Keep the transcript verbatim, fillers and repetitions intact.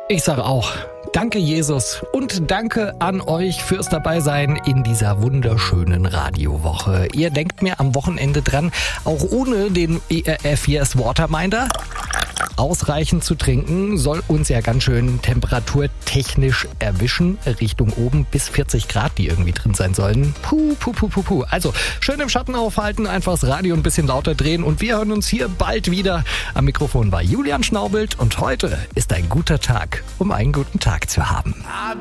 Ich sage auch, danke Jesus und danke an euch fürs Dabeisein in dieser wunderschönen Radiowoche. Ihr denkt mir am Wochenende dran, auch ohne den E R F Yes Waterminder ausreichend zu trinken, soll uns ja ganz schön temperaturtechnisch erwischen. Richtung oben bis vierzig Grad, die irgendwie drin sein sollen. Puh, puh, puh, puh, puh. Also schön im Schatten aufhalten, einfach das Radio ein bisschen lauter drehen und wir hören uns hier bald wieder. Am Mikrofon war Julian Schnaubelt und heute ist ein guter Tag, um einen guten Tag zu haben.